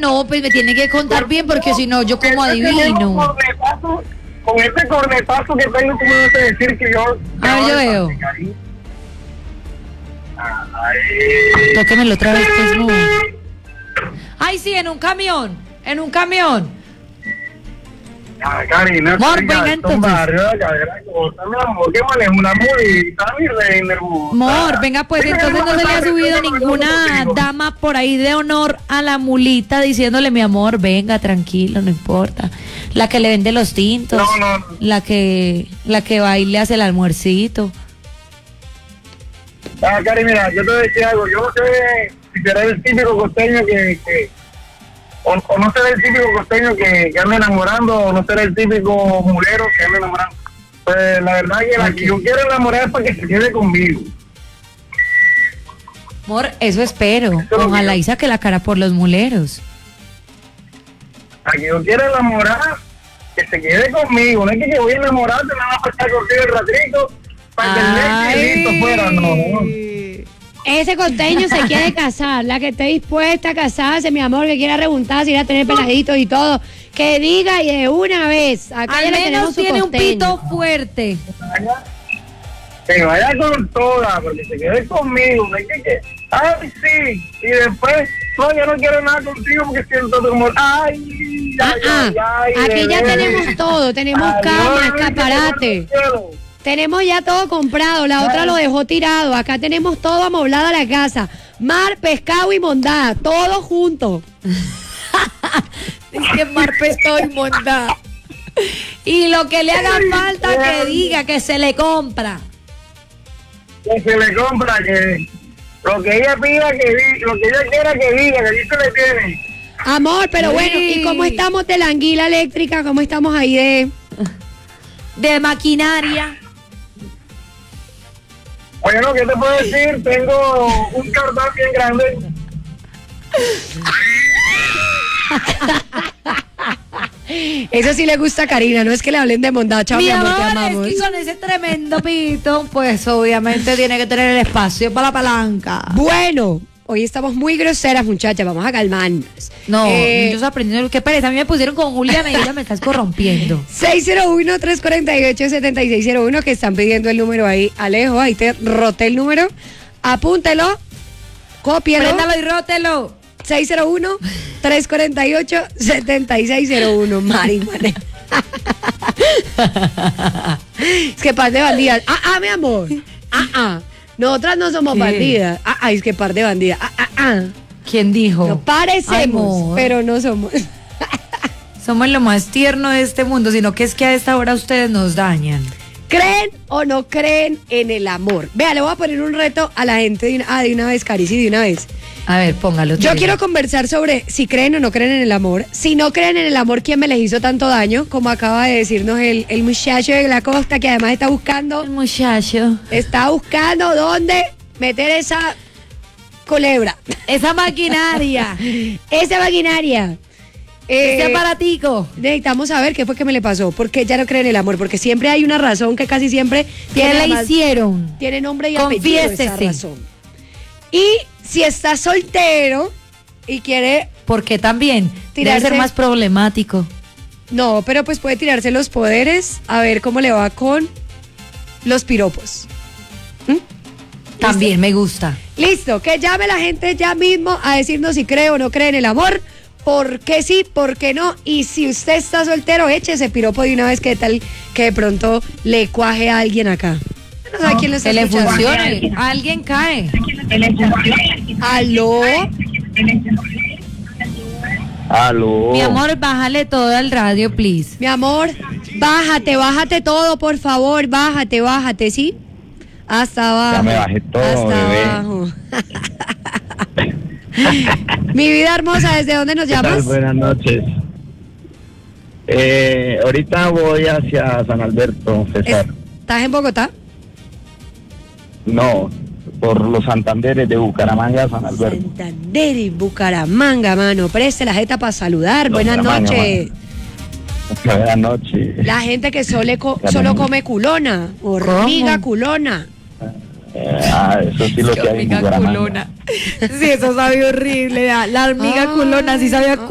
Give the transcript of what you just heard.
no, pues me tiene que contar bien porque si no, yo como adivino. Con este cornetazo que tengo, ¿cómo no sé decir que yo... A ver, yo veo. Tóquemelo otra vez, pues no. Ay, sí, en un camión. Karina, Amor, venga, entonces. ¿Qué manejo? Una mulita, mi reina hermosa. Amor, venga, pues entonces no se le ha subido ninguna dama por ahí de honor a la mulita diciéndole, mi amor, venga, tranquilo, no importa. La que le vende los tintos. No. La que va y le hace el almuercito. Cari, mira, yo te decía algo. Yo no sé si será el típico costeño o no será el típico costeño que anda enamorando, o no será el típico mulero que anda enamorando. Pues la verdad es que la que yo quiero enamorar es para que se quede conmigo. Amor, eso espero. Ojalá y saque la cara por los muleros. La que yo quiero enamorar, que se quede conmigo. No es que yo voy a enamorarte, nada más para estar contigo el ratito, para que el listo fuera, no. Ese costeño se quiere casar, la que esté dispuesta a casarse, mi amor, que quiera reguntarse, ir a tener peladitos y todo, que diga y de una vez. Acá Al ya le menos tenemos su tiene un costeño. pito fuerte. Que vaya con toda, porque se quede conmigo. No es que, ay, sí, y después, no, yo no quiero nada contigo porque siento como, ay, aquí ya tenemos todo, tenemos cama, escaparate. Tenemos ya todo comprado, la otra lo dejó tirado. Acá tenemos todo amoblado a la casa. Mar, pescado y mondada, todo junto. Dice mar, pescado y mondada. Y lo que le haga falta que diga, que se le compra. Que se le compra, que lo que ella pida, lo que ella quiera que diga, que allí se le tiene. Amor, pero Sí. bueno, ¿y cómo estamos de la anguila eléctrica? ¿Cómo estamos ahí De maquinaria. Bueno, ¿qué te puedo decir? Tengo un cartón bien grande. Eso sí le gusta a Karina, no es que le hablen de mondada. Chao, mi amor, te amamos. es que con ese tremendo pito, pues obviamente tiene que tener el espacio para la palanca. Bueno, hoy estamos muy groseras, muchachas, vamos a calmarnos. No, yo estoy aprendiendo. Qué pereza, a mí me pusieron con Juliana y ella me estás corrompiendo. 601-348-7601, que están pidiendo el número ahí. Alejo, ahí te roté el número. Apúntelo, cópielo. Préndalo y rótelo. 601-348-7601. Marihuana. Es que par de bandidas. Mi amor. Nosotras no somos bandidas. Es que par de bandidas. ¿Quién dijo? No parecemos, Amor. pero no somos. Somos lo más tierno de este mundo, sino que es que a esta hora ustedes nos dañan. ¿Creen o no creen en el amor? Vea, le voy a poner un reto a la gente de una vez, Carici, de una vez. A ver, póngalo. Yo quiero conversar sobre si creen o no creen en el amor. Si no creen en el amor, ¿quién me les hizo tanto daño? Como acaba de decirnos el muchacho de la costa, que además está buscando. El muchacho. Está buscando dónde meter esa culebra. Esa maquinaria. Esa maquinaria. Ese aparatico. Necesitamos saber qué fue que me le pasó. Porque ella no cree en el amor. Porque siempre hay una razón que casi siempre ¿Qué le además, hicieron? tiene nombre y apellido esa Confiésese. razón. Y si está soltero y quiere... Porque también debe ser más problemático. No, pero pues puede tirarse los poderes a ver cómo le va con los piropos. También me gusta. Listo, que llame la gente ya mismo a decirnos si cree o no cree en el amor. ¿Por qué sí? ¿Por qué no? Y si usted está soltero, échese piropo de una vez, que tal que de pronto le cuaje a alguien acá. No sé a quién le está Que le escuchando. funcione. Alguien cae. ¿Aló? Aló. Mi amor, bájale todo al radio, please. Mi amor, bájate todo, por favor, bájate, ¿sí? Hasta abajo. Ya me bajé todo, hasta bebé. abajo. Mi vida hermosa, ¿desde dónde nos ¿Qué tal? llamas? Buenas noches. Ahorita voy hacia San Alberto, César. ¿Estás en Bogotá? No, por los Santanderes de Bucaramanga a San Alberto. Santander y Bucaramanga, mano. Preste la jeta para saludar. Buenas Bucaramanga, noches. Buenas noches. La gente que solo come culona, hormiga culona. Eso sí lo que hay en hormiga Bucaramanga. culona. Sí, eso sabe horrible. La hormiga culona sí sabe a